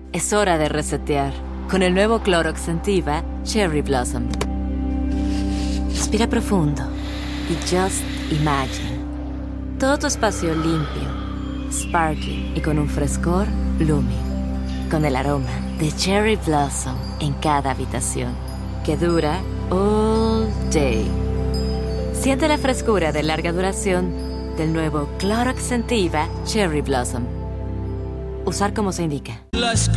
Es hora de resetear con el nuevo Clorox Scentiva Cherry Blossom. Respira profundo y just imagine. Todo tu espacio limpio, sparkling y con un frescor blooming. Con el aroma de Cherry Blossom en cada habitación, que dura all day. Siente la frescura de larga duración del nuevo Clorox Scentiva Cherry Blossom. Usar como se indica. Las